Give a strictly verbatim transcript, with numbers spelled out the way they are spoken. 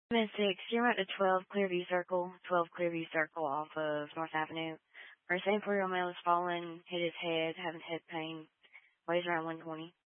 Miss six, you're at the twelve Clearview Circle, twelve Clearview Circle off of North Avenue. Our same for real male has fallen, hit his head, having head pain, weighs around one twenty.